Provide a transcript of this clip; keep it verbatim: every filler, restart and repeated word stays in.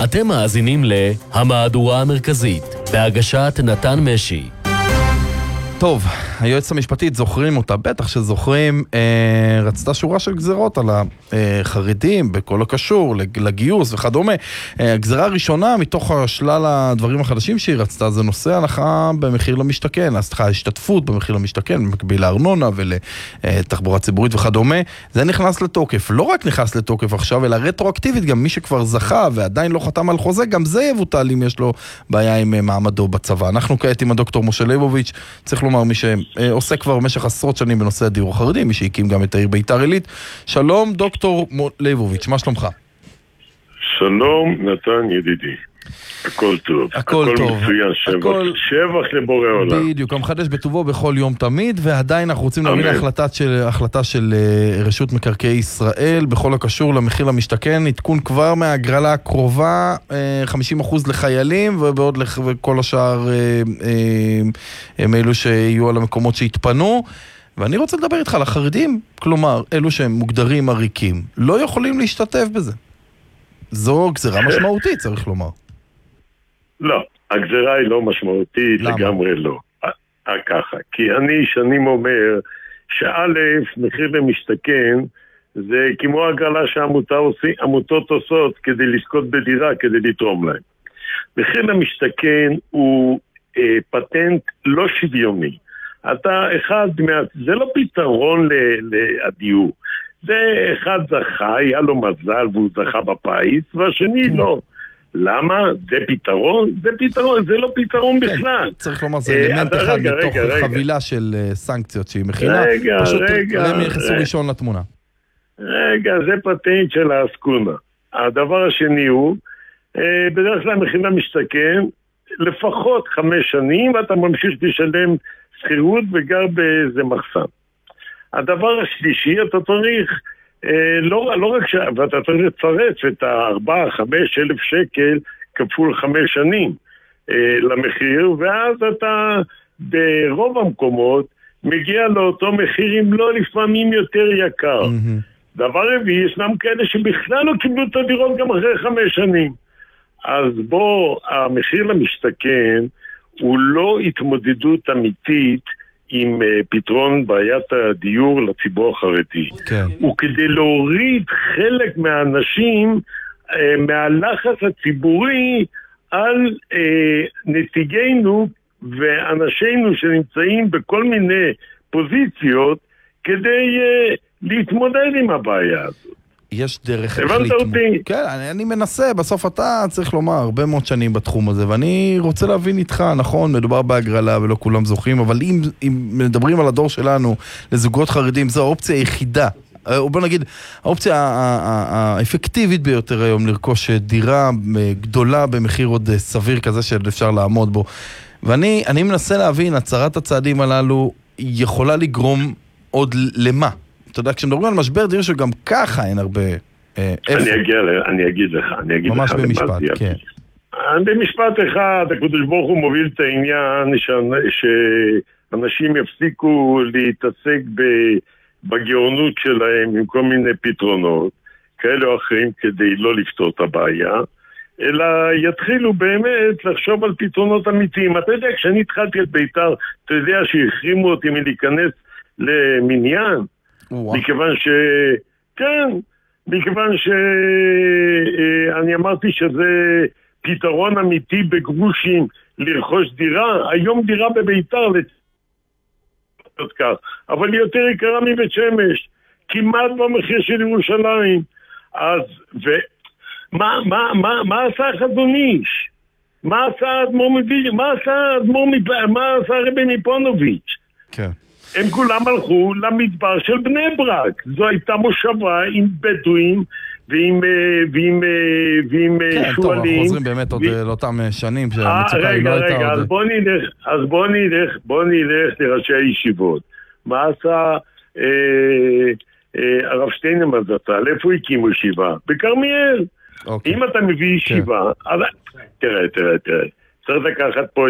אתם מאזינים להמהדורה המרכזית, בהגשת נתן משי. טוב, היועצת המשפטית, זוכרים אותה, בטח שזוכרים, אה, רצתה שורה של גזרות על החרדים, בכל הקשור, לגיוס וכדומה. אה, הגזרה הראשונה מתוך השלל הדברים החדשים שהיא רצתה, זה נושא הנחה במחיר למשתכן, אז תכה השתתפות במחיר למשתכן, במקביל לארנונה ולתחבורה ציבורית וכדומה. זה נכנס לתוקף, לא רק נכנס לתוקף עכשיו, אלא רטרואקטיבית, גם מי שכבר זכה ועדיין לא חתם על חוזה, גם זה יבוטל אם יש לו בעיה עם מעמדו בצבא. אנחנו כעת עם הדוקטור משה ליבוביץ', צריך לומר, מי שעושה כבר במשך עשרות שנים בנושא הדיור החרדי, מי שהקים גם את העיר ביתר עילית. שלום דוקטור ליבוביץ', מה שלומך? שלום נתן ידידי, הכל טוב, הכל טוב, מצוין, שבח, שבח לבורא עולם. בדיוק, המחדש בטובו בכל יום תמיד, ועדיין אנחנו רוצים להבין החלטה של, החלטה של רשות מקרקעי ישראל בכל הקשור למחיר למשתכן, עדכון כבר מהגרלה הקרובה, חמישים אחוז לחיילים, ובעוד כל השאר הם אלו שיהיו על המקומות שהתפנו. ואני רוצה לדבר איתך על החרדים, כלומר, אלו שהם מוגדרים עריקים, לא יכולים להשתתף בזה. זו גזרה משמעותית, צריך לומר. לא, הגזרה היא לא משמעותית, לגמרי לא. ככה, כי אני שנים אומר שא' מחיר למשתכן זה כמו הגרלה שהעמותות עושות כדי לזכות בדירה, כדי לתרום להם. מחיר למשתכן הוא אה, פטנט לא שוויוני. אתה אחד, מה... זה לא פתרון לדיור. זה אחד זכה, היה לו מזל והוא זכה בפיס, והשני לא. למה? זה פתרון? זה פתרון, זה לא פתרון בכלל. צריך לומר, זה אלמנט אחד מתוך חבילה של סנקציות שהיא מכינה. רגע, פשוט רגע. הם יחסו ראשון לתמונה. רגע, זה פטנט של האסקונה. הדבר השני הוא, בדרך כלל מחיר למשתכן, לפחות חמש שנים, ואתה ממשיך לשלם שכירות וגר באיזה מחסן. הדבר השלישי, אתה צריך, אה, לא, לא רק ש... ואתה צריך לצרף את הארבע, חמש אלף שקל כפול חמש שנים אה, למחיר, ואז אתה ברוב המקומות מגיע לאותו מחיר, אם לא לפעמים יותר יקר. Mm-hmm. דבר רביעי, ישנם כאלה שבכלל לא קיבלו את הדירות גם אחרי חמש שנים. אז בוא, המחיר למשתכן הוא לא התמודדות אמיתית עם uh, פתרון בעיית הדיור לציבור החרדי. כן. הוא כדי להוריד חלק מהאנשים uh, מהלחץ הציבורי על uh, נציגינו ואנשינו שנמצאים בכל מיני פוזיציות כדי uh, להתמודד עם הבעיה הזאת. יש דרך הבנת אותי? כן, אני, אני מנסה, בסוף אתה צריך לומר הרבה מאוד שנים בתחום הזה, ואני רוצה להבין איתך, נכון, מדובר בהגרלה ולא כולם זוכים, אבל אם, אם מדברים על הדור שלנו לזוגות חרדים, זו האופציה היחידה, או בוא נגיד, האופציה האפקטיבית ביותר היום לרכוש דירה גדולה במחיר עוד סביר כזה שאפשר לעמוד בו. ואני אני מנסה להבין, הצהרת הצעדים הללו יכולה לגרום עוד למה? אתה יודע, כשמדברים על משבר דיור שגם ככה אין הרבה איפה. אני אגיע, אני אגיד לך, אני אגיד לך. ממש במשפט, כן. במשפט אחד, הקדוש ברוך הוא מוביל את העניין שאנשים יפסיקו להתעסק בגאונות שלהם עם כל מיני פתרונות, כאלה או אחרים כדי לא לפתור את הבעיה, אלא יתחילו באמת לחשוב על פתרונות אמיתיים. אתה יודע, כשאני התחלתי את ביתר, אתה יודע שהחרימו אותי מלהיכנס למניין, מכיוון ש... כן, מכיוון שאני אמרתי שזה פתרון אמיתי בגרושים לרכוש דירה. היום דירה בביתר אבל היא יותר יקרה מבית שמש, כמעט במחיר של ירושלים. אז ומה מה מה מה עשה אדון איש? מה עשה אדמו"ר מווילנה? מה עשה אדמו"ר מה עשה רבי מפונוביץ'? כן. הם כולם הלכו למדבר של בני ברק. זו הייתה מושבה עם בדואים ועם ועם ועם כן, טוב, אנחנו חוזרים באמת עוד לאותם שנים שהמצוקה היא לא הייתה עוד... רגע, אז בוא נלך, אז בוא נלך, בוא נלך לראשי הישיבות. מה עשה הרב שטיינמן זצ"ל? איפה הקימו ישיבה? בכרמיאל. אם אתה מביא ישיבה, תראה, תראה, תראה. צריך לקחת פה